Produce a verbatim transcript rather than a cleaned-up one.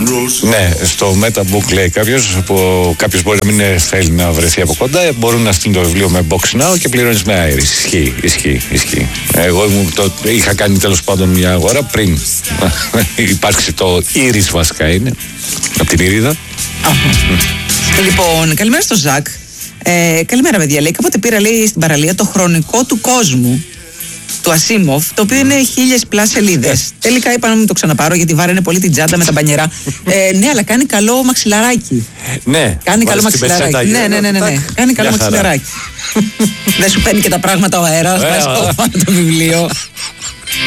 Ναι, στο Metabook λέει κάποιος, που κάποιος μπορεί να μην θέλει να βρεθεί από κοντά, μπορούν να στείλουν το βιβλίο με Box Now και πληρώνεις με Iris. Ισχύει, ισχύει, ισχύει. Εγώ ήμουν, το, είχα κάνει τέλος πάντων μια αγορά πριν υπάρξει το Iris, βασικά είναι, από την Ηρίδα. Λοιπόν, καλημέρα στο Ζακ. Ε, καλημέρα, παιδιά. Λέει, κάποτε πήρα, λέει, στην παραλία το χρονικό του κόσμου του Ασίμοφ, το οποίο είναι χίλιες πλάς σελίδες. Τελικά είπα να μην το ξαναπάρω γιατί βάραινε πολύ την τσάντα με τα μπανιερά. Ε, ναι, αλλά κάνει καλό μαξιλαράκι. Ναι, κάνει καλό μαξιλαράκι. Ναι, ναι, ναι, ναι, ναι. Κάνει καλό μαξιλαράκι. Δεν σου παίρνει και τα πράγματα ο αέρας, βάζει το βιβλίο.